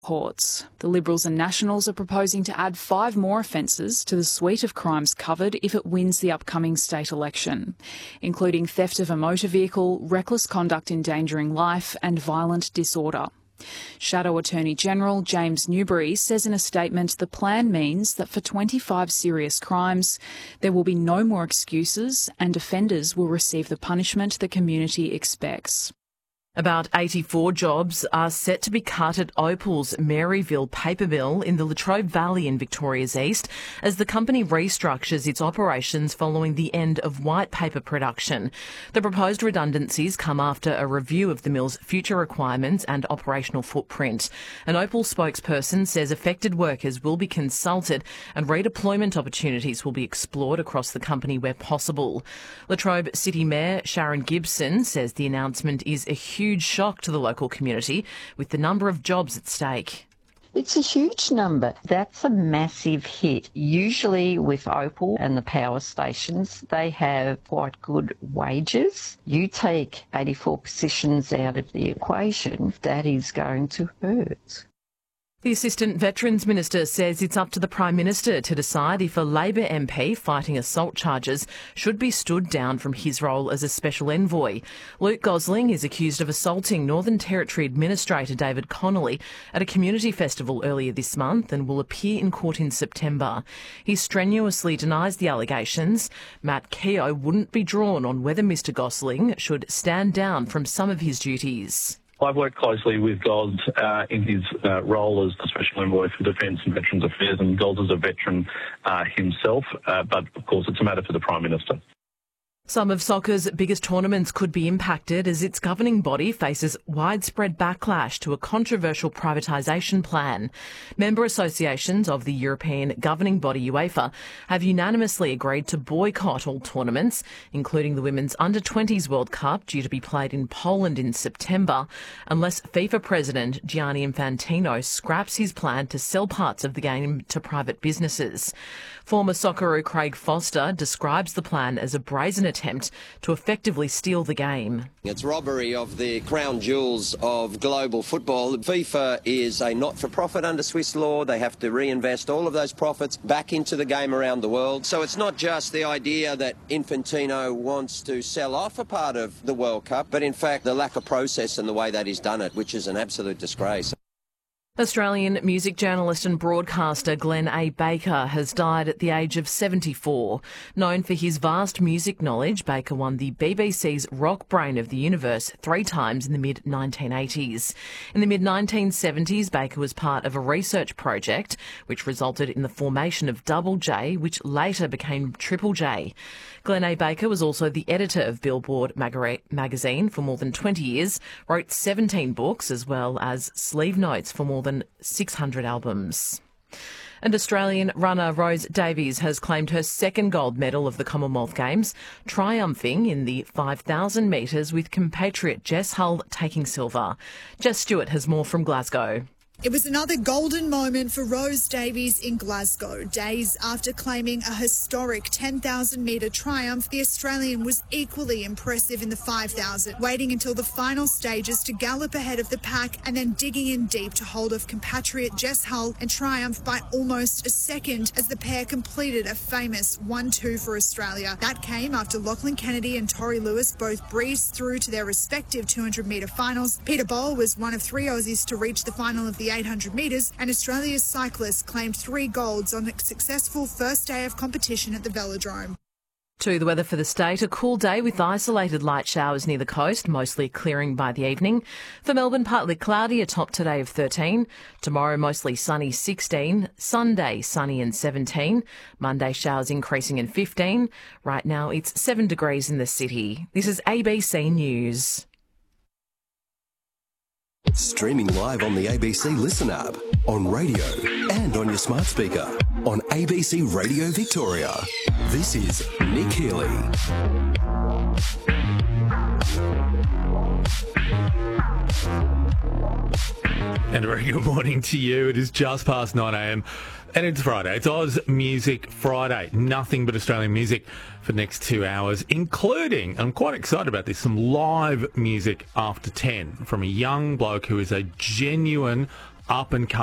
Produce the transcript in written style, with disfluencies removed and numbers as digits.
courts. The Liberals and Nationals are proposing to add 5 more offences to the suite of crimes covered if it wins the upcoming state election, including theft of a motor vehicle, reckless conduct endangering life and violent disorder. Shadow Attorney General James Newbury says in a statement the plan means that for 25 serious crimes, there will be no more excuses and offenders will receive the punishment the community expects. About 84 jobs are set to be cut at Opal's Maryville paper mill in the Latrobe Valley in Victoria's East as the company restructures its operations following the end of white paper production. The proposed redundancies come after a review of the mill's future requirements and operational footprint. An Opal spokesperson says affected workers will be consulted and redeployment opportunities will be explored across the company where possible. Latrobe City Mayor Sharon Gibson says the announcement is a huge shock to the local community with the number of jobs at stake. It's a huge number. That's a massive hit. Usually with Opal and the power stations, they have quite good wages. You take 84 positions out of the equation, that is going to hurt. The Assistant Veterans Minister says it's up to the Prime Minister to decide if a Labor MP fighting assault charges should be stood down from his role as a special envoy. Luke Gosling is accused of assaulting Northern Territory Administrator David Connolly at a community festival earlier this month and will appear in court in September. He strenuously denies the allegations. Matt Keogh wouldn't be drawn on whether Mr Gosling should stand down from some of his duties. I've worked closely with Goz in his role as the Special Envoy for Defence and Veterans Affairs, and Goz is a veteran himself, but of course it's a matter for the Prime Minister. Some of soccer's biggest tournaments could be impacted as its governing body faces widespread backlash to a controversial privatisation plan. Member associations of the European governing body UEFA have unanimously agreed to boycott all tournaments, including the Women's Under-20s World Cup due to be played in Poland in September, unless FIFA President Gianni Infantino scraps his plan to sell parts of the game to private businesses. Former Socceroo Craig Foster describes the plan as a brazen attempt to effectively steal the game. It's robbery of the crown jewels of global football. FIFA is a not-for-profit under Swiss law. They have to reinvest all of those profits back into the game around the world. So it's not just the idea that Infantino wants to sell off a part of the World Cup, but in fact the lack of process and the way that he's done it, which is an absolute disgrace. Australian music journalist and broadcaster Glenn A. Baker has died at the age of 74. Known for his vast music knowledge, Baker won the BBC's Rock Brain of the Universe 3 times in the mid-1980s. In the mid-1970s, Baker was part of a research project which resulted in the formation of Double J, which later became Triple J. Glenn A. Baker was also the editor of Billboard magazine for more than 20 years, wrote 17 books as well as sleeve notes for more than 600 albums. And Australian runner Rose Davies has claimed her second gold medal of the Commonwealth Games, triumphing in the 5,000 metres with compatriot Jess Hull taking silver. Jess Stewart has more from Glasgow. It was another golden moment for Rose Davies in Glasgow. Days after claiming a historic 10,000-metre triumph, the Australian was equally impressive in the 5,000, waiting until the final stages to gallop ahead of the pack and then digging in deep to hold off compatriot Jess Hull and triumph by almost a second as the pair completed a famous 1-2 for Australia. That came after Lachlan Kennedy and Tori Lewis both breezed through to their respective 200-metre finals. Peter Bowl was one of 3 Aussies to reach the final of the 800 metres, and Australia's cyclists claimed 3 golds on a successful first day of competition at the Velodrome. To the weather for the state, a cool day with isolated light showers near the coast, mostly clearing by the evening. For Melbourne, partly cloudy, a top today of 13. Tomorrow, mostly sunny, 16. Sunday, sunny and 17. Monday, showers increasing and 15. Right now, it's 7 degrees in the city. This is ABC News. Streaming live on the ABC Listen app, on radio and on your smart speaker, on ABC Radio Victoria. This is Nick Healy. And a very good morning to you. It is just past 9 a.m. and it's Friday. It's Oz Music Friday. Nothing but Australian music for the next 2 hours, including, I'm quite excited about this, some live music after 10 from a young bloke who is a genuine up and coming